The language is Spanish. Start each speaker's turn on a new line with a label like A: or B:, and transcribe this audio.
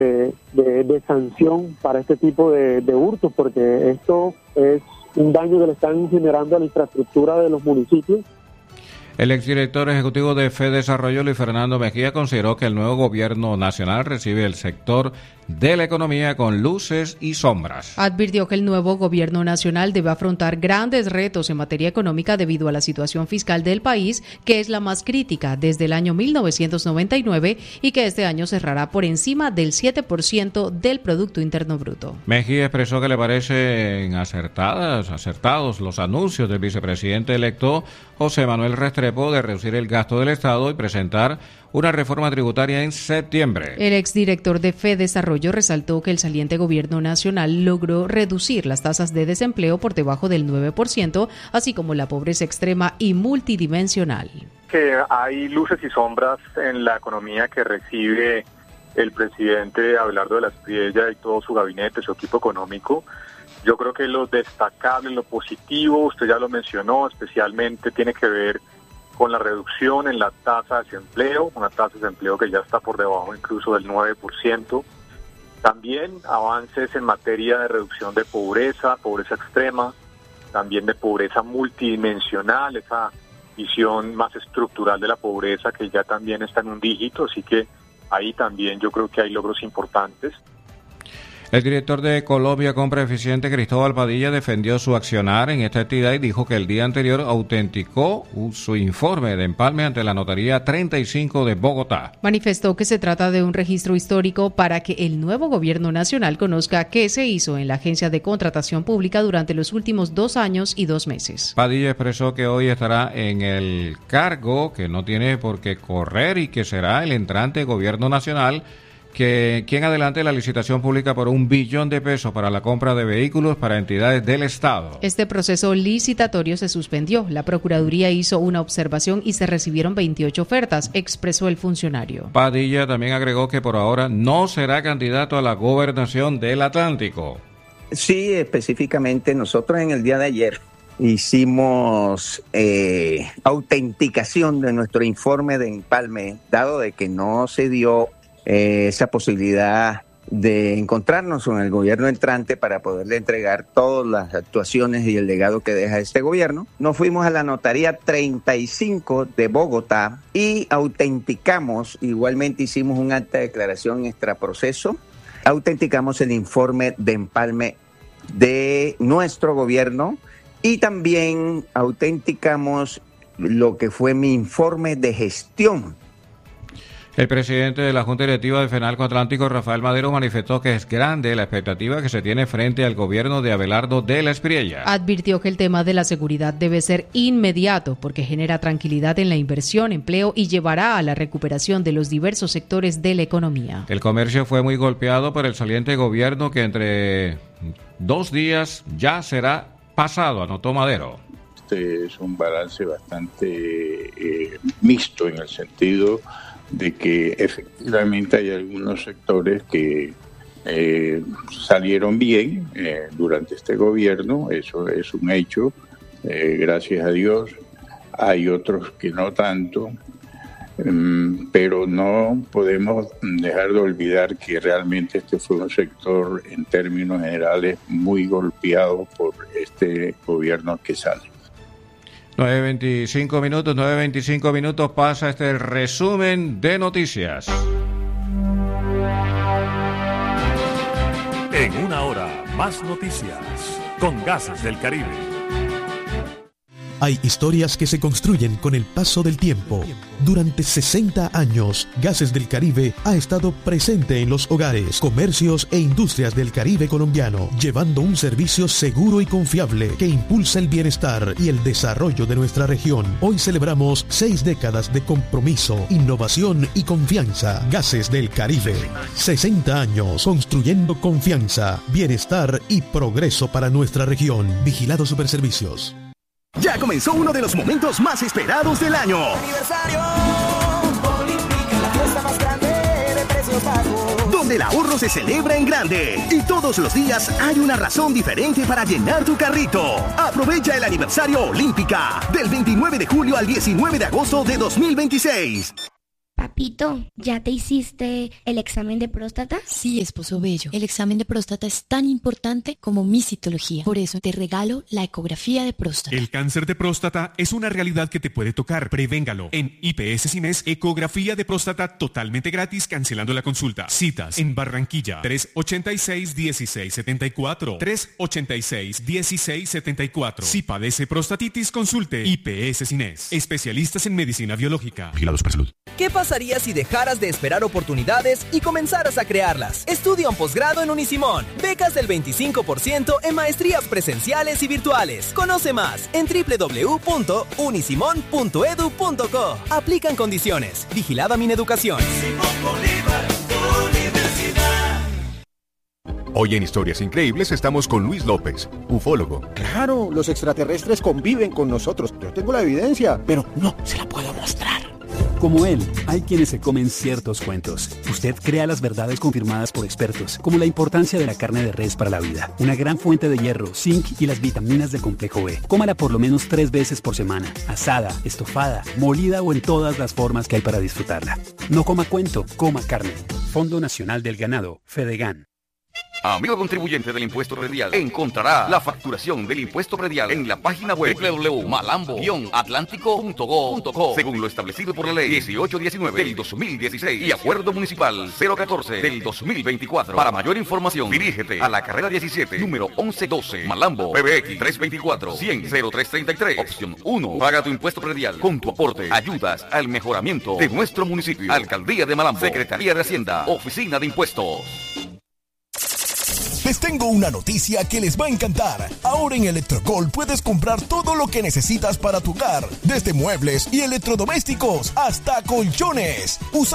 A: de sanción para este tipo de hurtos, porque esto es un daño que le están generando a la infraestructura de los municipios.
B: El exdirector ejecutivo de FEDesarrollo, Luis Fernando Mejía, consideró que el nuevo gobierno nacional recibe el sector de la economía con luces y sombras.
C: Advirtió que el nuevo gobierno nacional debe afrontar grandes retos en materia económica debido a la situación fiscal del país, que es la más crítica desde el año 1999 y que este año cerrará por encima del 7% del Producto Interno Bruto.
B: Mejía expresó que le parecen acertados los anuncios del vicepresidente electo José Manuel Restrepo de reducir el gasto del Estado y presentar una reforma tributaria en septiembre.
C: El exdirector de FEDesarrollo resaltó que el saliente gobierno nacional logró reducir las tasas de desempleo por debajo del 9%, así como la pobreza extrema y multidimensional.
D: Que hay luces y sombras en la economía que recibe el presidente Abelardo de la Espriella y todo su gabinete, su equipo económico. Yo creo que lo destacable, lo positivo, usted ya lo mencionó, especialmente tiene que ver con la reducción en la tasa de desempleo, una tasa de desempleo que ya está por debajo incluso del 9%. También avances en materia de reducción de pobreza extrema, también de pobreza multidimensional, esa visión más estructural de la pobreza que ya también está en un dígito, así que ahí también yo creo que hay logros importantes.
B: El director de Colombia Compra Eficiente, Cristóbal Padilla, defendió su accionar en esta entidad y dijo que el día anterior autenticó su informe de empalme ante la Notaría 35 de Bogotá.
C: Manifestó que se trata de un registro histórico para que el nuevo gobierno nacional conozca qué se hizo en la Agencia de Contratación Pública durante los últimos 2 años y 2 meses.
B: Padilla expresó que hoy estará en el cargo, que no tiene por qué correr y que será el entrante gobierno nacional quien adelante la licitación pública por $1 billón para la compra de vehículos para entidades del Estado.
C: Este proceso licitatorio se suspendió. La Procuraduría hizo una observación y se recibieron 28 ofertas, expresó el funcionario.
B: Padilla también agregó que por ahora no será candidato a la gobernación del Atlántico.
E: Sí, específicamente nosotros en el día de ayer hicimos autenticación de nuestro informe de empalme, dado de que no se dio esa posibilidad de encontrarnos con el gobierno entrante para poderle entregar todas las actuaciones y el legado que deja este gobierno. Nos fuimos a la Notaría 35 de Bogotá y autenticamos, igualmente hicimos un acta de declaración extraproceso, autenticamos el informe de empalme de nuestro gobierno y también autenticamos lo que fue mi informe de gestión.
B: El presidente de la Junta Directiva de FENALCO Atlántico, Rafael Madero, manifestó que es grande la expectativa que se tiene frente al gobierno de Abelardo de la Espriella.
C: Advirtió que el tema de la seguridad debe ser inmediato porque genera tranquilidad en la inversión, empleo y llevará a la recuperación de los diversos sectores de la economía.
B: El comercio fue muy golpeado por el saliente gobierno que entre 2 días ya será pasado, anotó Madero.
F: Este es un balance bastante mixto en el sentido de que efectivamente hay algunos sectores que salieron bien durante este gobierno, eso es un hecho, gracias a Dios. Hay otros que no tanto, pero no podemos dejar de olvidar que realmente este fue un sector en términos generales muy golpeado por este gobierno que sale.
B: 9:25 minutos pasa este resumen de noticias.
G: En una hora, más noticias con Gases del Caribe.
H: Hay historias que se construyen con el paso del tiempo. Durante 60 años, Gases del Caribe ha estado presente en los hogares, comercios e industrias del Caribe colombiano, llevando un servicio seguro y confiable que impulsa el bienestar y el desarrollo de nuestra región. Hoy celebramos 6 décadas de compromiso, innovación y confianza. Gases del Caribe. 60 años construyendo confianza, bienestar y progreso para nuestra región. Vigilado Superservicios.
I: Ya comenzó uno de los momentos más esperados del año.
J: Aniversario Olímpica, la fiesta más grande de precios bajos.
I: Donde el ahorro se celebra en grande. Y todos los días hay una razón diferente para llenar tu carrito. Aprovecha el aniversario Olímpica. Del 29 de julio al 19 de agosto de 2026.
K: Papito, ¿ya te hiciste el examen de próstata?
L: Sí, esposo bello. El examen de próstata es tan importante como mi citología. Por eso te regalo la ecografía de próstata.
M: El cáncer de próstata es una realidad que te puede tocar. Prevéngalo. En IPS Cines, ecografía de próstata totalmente gratis, cancelando la consulta. Citas en Barranquilla, 386-1674. 386-1674. Si padece prostatitis, consulte IPS Cines. Especialistas en medicina biológica.
N: Vigilados por salud.
O: ¿Qué pasaría si dejaras de esperar oportunidades y comenzaras a crearlas? Estudia un posgrado en Unisimón. Becas del 25% en maestrías presenciales y virtuales. Conoce más en www.unisimon.edu.co. Aplican condiciones. Vigilada Mineducación.
P: Hoy en Historias Increíbles estamos con Luis López, ufólogo.
Q: Claro, los extraterrestres conviven con nosotros. Yo tengo la evidencia, pero no se la puedo mostrar.
R: Como él, hay quienes se comen ciertos cuentos. Usted crea las verdades confirmadas por expertos, como la importancia de la carne de res para la vida, una gran fuente de hierro, zinc y las vitaminas del complejo B. Cómala por lo menos 3 veces por semana, asada, estofada, molida o en todas las formas que hay para disfrutarla. No coma cuento, coma carne. Fondo Nacional del Ganado, Fedegan.
S: Amigo contribuyente del impuesto predial, encontrará la facturación del impuesto predial en la página web www.malambo-atlántico.go.co según lo establecido por la ley 1819 del 2016 y acuerdo municipal 014 del 2024. Para mayor información, dirígete a la carrera 17, número 1112, Malambo, PBX 324-100-0333, opción 1. Paga tu impuesto predial con tu aporte. Ayudas al mejoramiento de nuestro municipio. Alcaldía de Malambo, Secretaría de Hacienda, Oficina de Impuestos.
T: Les tengo una noticia que les va a encantar. Ahora en Electrocol puedes comprar todo lo que necesitas para tu hogar, desde muebles y electrodomésticos hasta colchones.